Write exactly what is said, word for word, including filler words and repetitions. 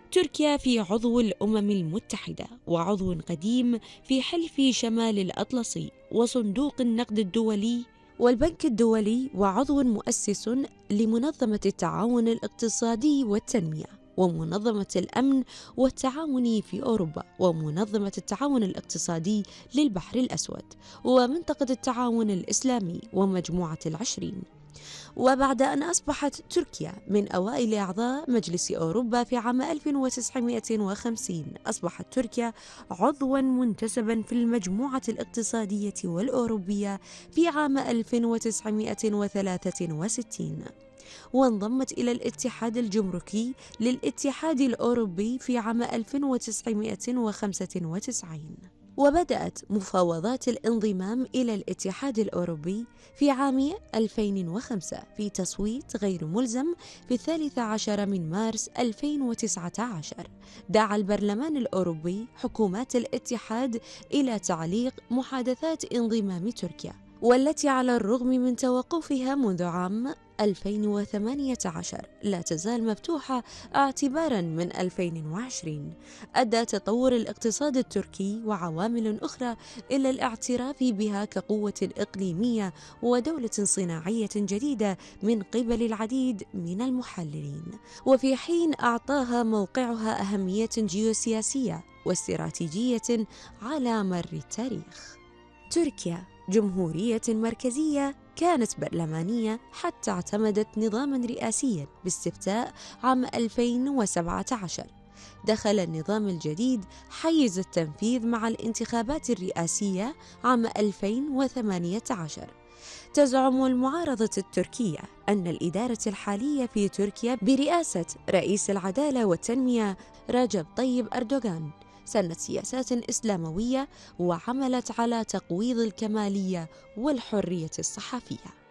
تركيا في عضو الأمم المتحدة وعضو قديم في حلف شمال الأطلسي وصندوق النقد الدولي والبنك الدولي، وعضو مؤسس لمنظمة التعاون الاقتصادي والتنمية ومنظمة الأمن والتعاون في أوروبا ومنظمة التعاون الاقتصادي للبحر الأسود ومنطقة التعاون الإسلامي ومجموعة العشرين. وبعد أن أصبحت تركيا من أوائل أعضاء مجلس أوروبا في عام ألف وتسعمائة وخمسين، أصبحت تركيا عضواً منتسباً في المجموعة الاقتصادية والأوروبية في عام ألف وتسعمائة وثلاثة وستين، وانضمت إلى الاتحاد الجمركي للاتحاد الأوروبي في عام ألف وتسعمائة وخمسة وتسعين. وبدأت مفاوضات الانضمام إلى الاتحاد الأوروبي في عام ألفين وخمسة في تصويت غير ملزم في الثالث عشر من مارس ألفين وتسعة عشر. دعا البرلمان الأوروبي حكومات الاتحاد إلى تعليق محادثات انضمام تركيا، والتي على الرغم من توقفها منذ عام ألفين وثمانية عشر لا تزال مفتوحة اعتباراً من ألفين وعشرين. أدى تطور الاقتصاد التركي وعوامل أخرى إلى الاعتراف بها كقوة إقليمية ودولة صناعية جديدة من قبل العديد من المحللين، وفي حين أعطاها موقعها أهمية جيوسياسية واستراتيجية على مر التاريخ. تركيا جمهورية مركزية كانت برلمانية حتى اعتمدت نظاماً رئاسياً باستفتاء عام ألفين وسبعة عشر. دخل النظام الجديد حيز التنفيذ مع الانتخابات الرئاسية عام ألفين وثمانية عشر. تزعم المعارضة التركية أن الإدارة الحالية في تركيا برئاسة رئيس العدالة والتنمية رجب طيب أردوغان سنت سياسات إسلاموية وعملت على تقويض الكمالية والحرية الصحفية.